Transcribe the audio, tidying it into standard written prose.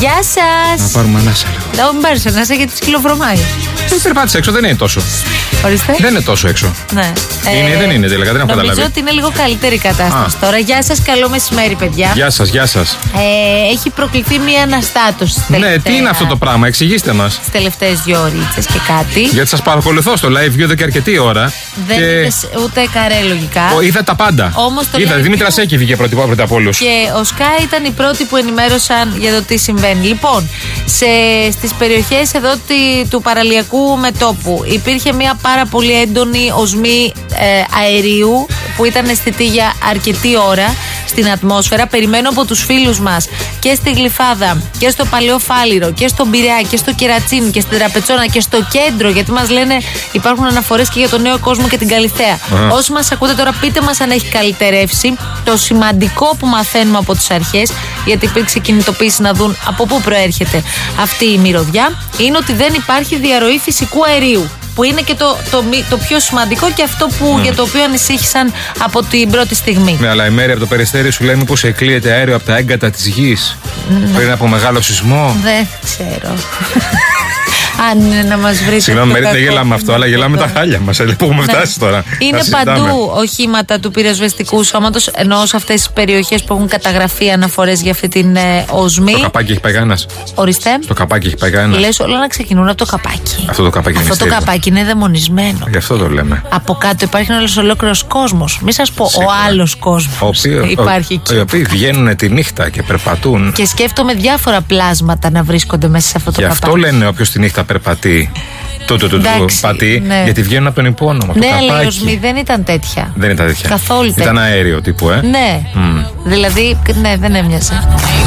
Γεια σας. Να πάρουμε ανάσα λίγο. Μην πάρεις ανάσα γιατί σκυλοβρωμάει. Περπάτησε έξω, δεν είναι τόσο. Ορίστε. Δεν είναι τόσο έξω. Ναι. Είναι, δεν είναι τελικά, δεν έχω καταλάβει. Νομίζω ότι είναι λίγο καλύτερη η κατάσταση τώρα. Γεια σας, καλό μεσημέρι, παιδιά. Γεια σας, γεια σας. Έχει προκληθεί μια αναστάτωση. Ναι, τι είναι αυτό το πράγμα, εξηγήστε μας. Στις τελευταίες 2 ωρίτσες και κάτι. Γιατί σας παρακολουθώ στο live view εδώ και αρκετή ώρα. Δεν είδες ούτε καρέ λογικά. Είδα τα πάντα. Όμως το είδα, Δήμητρα Σέκη βγήκε πρώτα από όλους. Και ο Sky ήταν οι πρώτοι που ενημέρωσαν για το τι συμβαίνει. Λοιπόν, στις περιοχές εδώ του παραλιακού μετώπου υπήρχε μια πάρα πολύ έντονη οσμή αερίου που ήταν αισθητή για αρκετή ώρα στην ατμόσφαιρα. Περιμένω από τους φίλους μας και στη Γλυφάδα και στο Παλαιό Φάληρο και στον Πειραιά και στο Κερατσίνι και στην Τραπετσόνα και στο κέντρο, γιατί μας λένε υπάρχουν αναφορές και για τον Νέο Κόσμο και την Καλιθέα. Όσοι μας ακούτε τώρα, πείτε μας αν έχει καλυτερεύσει. Το σημαντικό που μαθαίνουμε από τις αρχές, γιατί υπήρξε κινητοποίηση να δουν από πού προέρχεται αυτή η μυρωδιά, είναι ότι δεν υπάρχει διαρροή φυσικού αερίου, που είναι και το πιο σημαντικό και αυτό που, για το οποίο ανησύχησαν από την πρώτη στιγμή. Ναι, αλλά η Μέρη από το Περιστέρι σου λέει μήπως εκλείεται αέριο από τα έγκατα της γης πριν από μεγάλο σεισμό. Δεν ξέρω. Αν είναι να μας βρείτε. Συγγνώμη, Μέρη, δεν γελάμε αυτό, αλλά γελάμε τα χάλια μας. Που έχουμε φτάσει τώρα. Είναι παντού οχήματα του πυροσβεστικού σώματος, ενώ σε αυτές τις περιοχές που έχουν καταγραφεί αναφορές για αυτή την οσμή. Στο καπάκι έχει πάει κανένας. Ορίστε. Στο καπάκι έχει πάει κανένας. Λες όλα να ξεκινούν από το καπάκι. Αυτό το καπάκι είναι Αυτό το καπάκι είναι δαιμονισμένο. Γι' αυτό το λέμε. Από κάτω υπάρχει ένας ολόκληρος κόσμος. Μην σας πω ο άλλος κόσμος. Υπάρχει εκεί. Οι οποίοι βγαίνουν τη νύχτα και περπατούν. Και σκέφτομαι διάφορα πλάσματα να βρίσκονται μέσα σε αυτό το καπάκι. Γι' αυτό λένε όποιος τη νύχτα περπατεί. Πατεί, ναι. Γιατί βγαίνουν από τον υπόνομο. Ναι, αλλά η οσμή δεν ήταν τέτοια. Δεν ήταν τέτοια. Καθόλου τέτοια. Ήταν αέριο τύπου, Ναι. Δηλαδή, ναι, δεν έμοιαζε.